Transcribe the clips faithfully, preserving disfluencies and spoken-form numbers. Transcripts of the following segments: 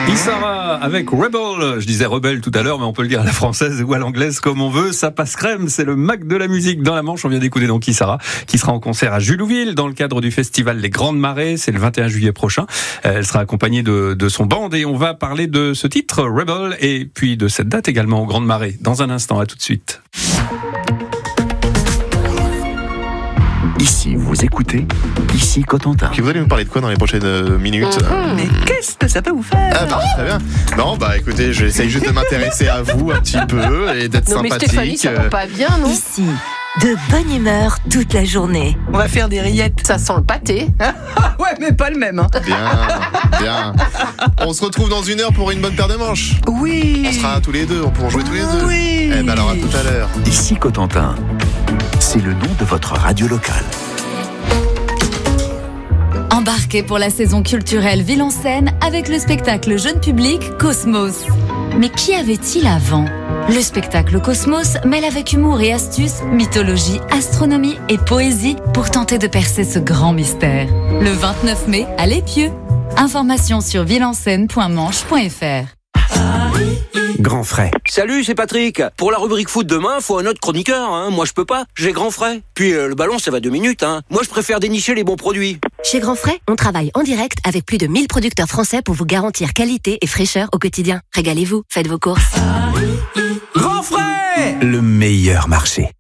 Issara avec Rebel. Je disais rebelle tout à l'heure, mais on peut le dire à la française ou à l'anglaise comme on veut. Ça passe crème, c'est le Mac de la musique dans la Manche. On vient d'écouter donc Issara, qui sera en concert à Julouville dans le cadre du festival Les Grandes Marées. C'est le vingt et un juillet prochain. Elle sera accompagnée de, de son band et on va parler de ce titre, Rebel, et puis de cette date également aux Grandes Marées. Dans un instant, à tout de suite. Ici, vous écoutez, ici Cotentin. Puis vous allez me parler de quoi dans les prochaines euh, minutes? Mmh. Mais qu'est-ce que ça peut vous faire? Ah bah très bien. Non bah écoutez, j'essaye juste de m'intéresser à vous un petit peu et d'être non, sympathique. Mais Stéphanie, ça va pas bien, non? Ici, de bonne humeur toute la journée. On va faire des rillettes. Ça sent le pâté. Ouais, mais pas le même. Hein. Bien, bien. On se retrouve dans une heure pour une bonne paire de manches. Oui. On sera tous les deux, on pourra jouer tous les deux. Oui. Eh ben alors à tout à l'heure. Ici Cotentin, c'est le nom de votre radio locale. Embarquez pour la saison culturelle Ville en Seine avec le spectacle jeune public Cosmos. Mais qu'y avait-il avant ? Le spectacle Cosmos mêle avec humour et astuce mythologie, astronomie et poésie pour tenter de percer ce grand mystère. Le vingt-neuf mai à l'Épieu. Information sur villeenseine point manche point f r. Grand frais. Salut, c'est Patrick. Pour la rubrique foot demain, faut un autre chroniqueur. Hein. Moi, je peux pas. J'ai grand frais. Puis euh, le ballon, ça va deux minutes. Hein. Moi, je préfère dénicher les bons produits. Chez Grand Frais, on travaille en direct avec plus de mille producteurs français pour vous garantir qualité et fraîcheur au quotidien. Régalez-vous, faites vos courses. Grand frais. Le meilleur marché.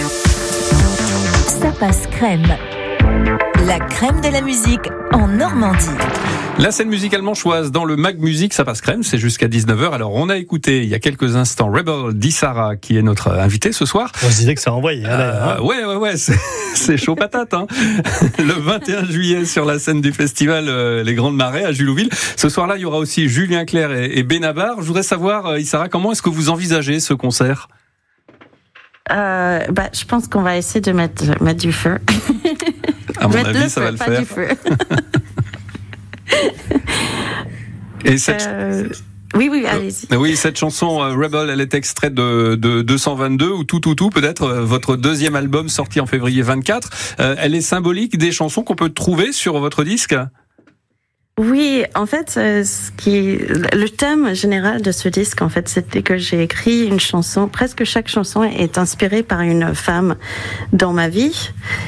Ça passe crème. La crème de la musique en Normandie. La scène musicale manchoise dans le Mag Musique, ça passe crème, c'est jusqu'à dix-neuf heures. Alors on a écouté il y a quelques instants Rebel d'Issara qui est notre invité ce soir. On se disait que ça envoyait. Euh, hein. Ouais, ouais, ouais, c'est, c'est chaud patate. Hein. Le vingt et un juillet sur la scène du festival euh, Les Grandes Marées à Julouville. Ce soir-là, il y aura aussi Julien Clerc et, et Benabar. Je voudrais savoir, euh, Issara, comment est-ce que vous envisagez ce concert ? Euh, bah, je pense qu'on va essayer de mettre, mettre du feu. À mon mettre avis, le ça feu, va le pas faire. Du feu. Et cette... euh, oui, oui, allez-y. Oui, cette chanson euh, Rebel, elle est extraite de, de deux cent vingt-deux ou tout, tout, tout, peut-être euh, votre deuxième album sorti en février vingt-quatre. Euh, elle est symbolique des chansons qu'on peut trouver sur votre disque. Oui, en fait, euh, ce qui, le thème général de ce disque, en fait, c'était que j'ai écrit une chanson. Presque chaque chanson est inspirée par une femme dans ma vie.